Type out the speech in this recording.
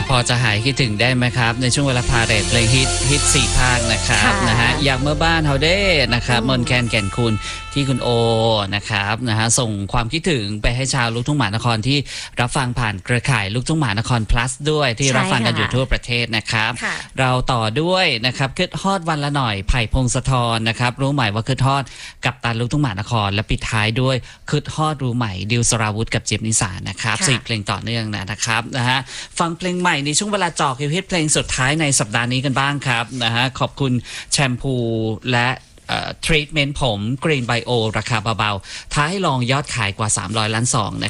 พอจะหายคิดถึงได้ไหมครับในช่วงเวลาพาเรทเพลงฮิต4ภาคนะครับนะฮะอยากเมื่อบ้านเฮาเด้นะครับมนแคนแก่นคุณที่คุณโอนะครับนะฮะส่งความคิดถึงไปให้ชาวลูกทุ่งมหานครที่รับฟังผ่านเครือข่ายลูกทุ่งมหานคร plus ด้วยที่รับฟังกันอยู่ทั่วประเทศนะครับเราต่อด้วยนะครับคิดฮอดวันละหน่อยไผ่พงศธรนะครับรู้ใหม่ว่าคิดฮอดกับตันลูกทุ่งมหานครและปิดท้ายด้วยคิดฮอดรู้ใหม่ดิวสราวุธกับเจี๊ยบนิสานะครับ4เพลงต่อเนื่องนะครับนะฮะฟังเพลงใหม่ในช่วงเวลาจอคิวฮิตเพลงสุดท้ายในสัปดาห์นี้กันบ้างครับนะฮะขอบคุณแชมพูและทรีทเมนต์ผม Green Bio ราคาเบาๆท้าให้ลองยอดขายกว่า300 ล้านซอง